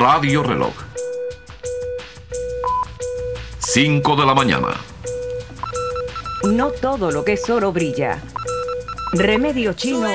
Radio Reloj. 5 de la mañana. No todo lo que es oro brilla. Remedio Chino